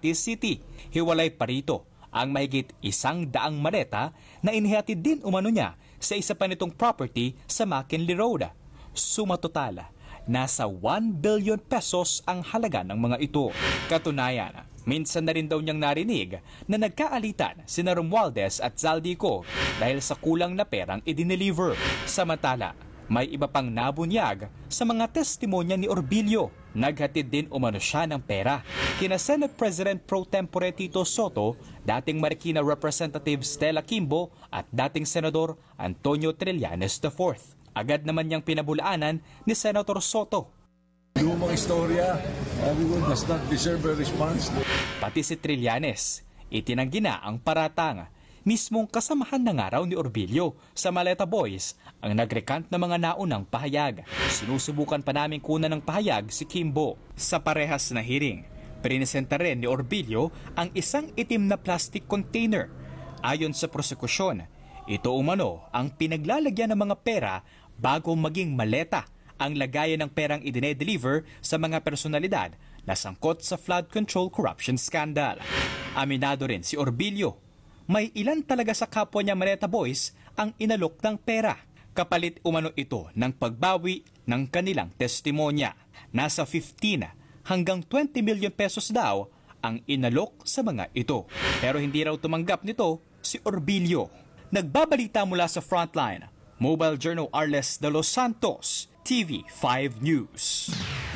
Masbate City. Hiwalay pa rito ang mahigit 100 maleta na inihatid din umano niya sa isa pa nitong property sa McKinley Road. Suma total, nasa 1 billion pesos ang halaga ng mga ito. Katunayan, minsan na rin daw niyang narinig na nagkaalitan sina Romualdez at Zaldico dahil sa kulang na perang idineliver. Samantala, may iba pang nabunyag sa mga testimonya ni Orbilio. Naghatid din umano siya ng pera kina Senate President Pro Tempore Tito Soto, dating Marikina Representative Stella Kimbo at dating Senador Antonio Trillanes IV. Agad naman niyang pinabulaanan ni Senator Soto. Lumang istorya, everyone does not deserve a response. Pati si Trillanes, itinanggi na ang paratang. Mismong kasamahan na nga raw ni Orbilio sa Maleta Boys ang nagrekant ng mga naunang pahayag. Sinusubukan pa namin kunan ng pahayag si Kimbo. Sa parehas na hearing, prinesenta rin ni Orbilio ang isang itim na plastic container. Ayon sa prosekusyon, ito umano ang pinaglalagyan ng mga pera bago maging maleta ang lagayan ng perang idine-deliver sa mga personalidad na sangkot sa flood control corruption scandal. Aminado rin si Orbilio, may ilan talaga sa kapwa niya Maleta Boys ang inalok ng pera. Kapalit umano ito ng pagbawi ng kanilang testimonya. Nasa 15 hanggang 20 million pesos daw ang inalok sa mga ito. Pero hindi raw tumanggap nito si Orbilio. Nagbabalita mula sa Frontline, Mobile Journal Arles de los Santos, TV5 News.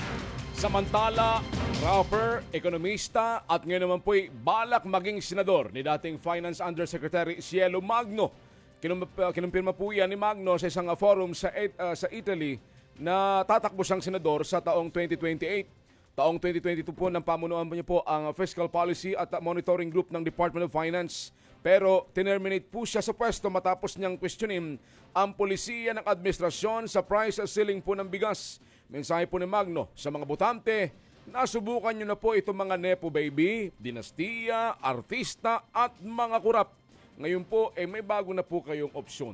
Samantala, rapper, ekonomista at ngayon naman po'y balak maging senador ni dating Finance Undersecretary Cielo Magno. Kinumpirma po yan ni Magno sa isang forum sa Italy na tatakbo siyang senador sa taong 2028. Taong 2022 po ng pamunuan niya po ang Fiscal Policy at Monitoring Group ng Department of Finance. Pero tinerminate po siya sa pwesto matapos niyang questionin ang polisiya ng administrasyon sa price ceiling po ng bigas. Mensahe po ni Magno sa mga botante, nasubukan nyo na po itong mga nepo baby, dinastiya, artista at mga kurap. Ngayon po, may bago na po kayong opsyon.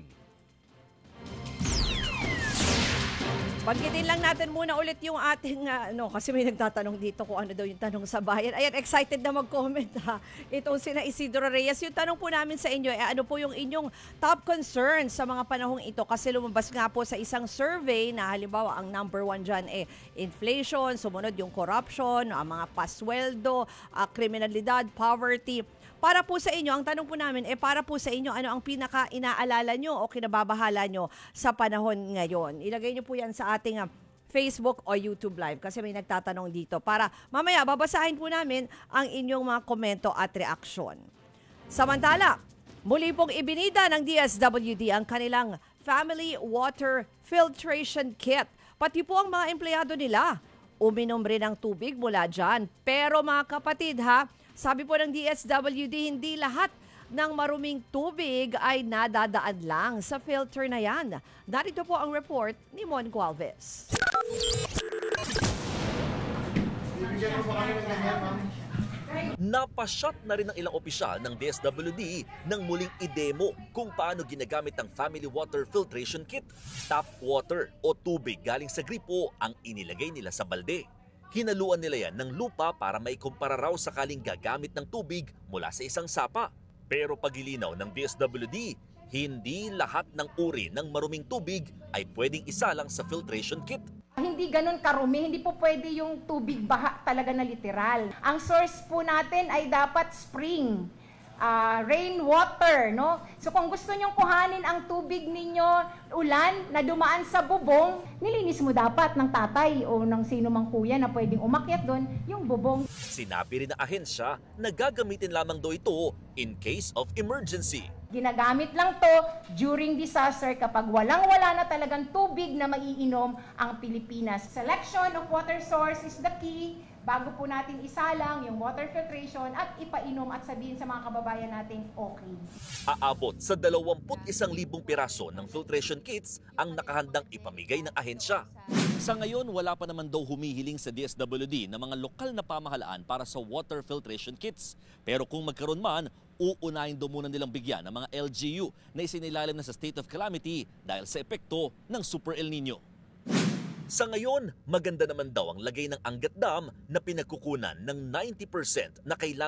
Banggitin lang natin muna ulit yung ating, kasi may nagtatanong dito kung ano daw yung tanong sa bayan. Ayan, excited na mag-comment ha. Itong sina Isidro Reyes. Yung tanong po namin sa inyo, ano po yung inyong top concerns sa mga panahong ito? Kasi lumabas nga po sa isang survey na halimbawa ang number 1 dyan inflation, sumunod yung corruption, ang mga pasweldo, kriminalidad, poverty. Para po sa inyo, ang tanong po namin, para po sa inyo, ano ang pinaka-inaalala nyo o kinababahala nyo sa panahon ngayon? Ilagay nyo po yan sa ating Facebook o YouTube Live kasi may nagtatanong dito. Para mamaya, babasahin po namin ang inyong mga komento at reaksyon. Samantala, muli pong ibinida ng DSWD ang kanilang Family Water Filtration Kit. Pati po ang mga empleyado nila, uminom rin ng tubig mula dyan. Pero mga kapatid sabi po ng DSWD, hindi lahat ng maruming tubig ay nadadaan lang sa filter na yan. Narito po ang report ni Mon Gualvez. Napasyat na rin ng ilang opisyal ng DSWD nang muling i-demo kung paano ginagamit ang Family Water Filtration Kit. Tap water o tubig galing sa gripo ang inilagay nila sa balde. Hinaluan nila yan ng lupa para maikumpara raw sakaling gagamit ng tubig mula sa isang sapa. Pero pagilinaw ng DSWD, hindi lahat ng uri ng maruming tubig ay pwedeng isalang sa filtration kit. Hindi ganun karumi, hindi po pwede yung tubig baha talaga na literal. Ang source po natin ay dapat spring, rainwater, no? So kung gusto nyong kuhanin ang tubig ninyo, ulan na dumaan sa bubong, nilinis mo dapat ng tatay o ng sino mang kuya na pwedeng umakyat doon, yung bubong. Sinabi rin ng ahensya na gagamitin lamang daw ito in case of emergency. Ginagamit lang to during disaster kapag walang-wala na talagang tubig na maiinom ang Pilipinas. Selection of water source is the key. Bago po natin isalang yung water filtration at ipainom at sabihin sa mga kababayan natin okay. Aabot sa 21,000 piraso ng filtration kits ang nakahandang ipamigay ng ahensya. Sa ngayon, wala pa naman daw humihiling sa DSWD ng mga lokal na pamahalaan para sa water filtration kits. Pero kung magkaroon man, uunahin daw muna nilang bigyan ng mga LGU na isinilalim na sa state of calamity dahil sa epekto ng Super El Nino. Sa ngayon, maganda naman daw ang lagay ng Angat Dam na pinagkukunan ng 90% na kailangan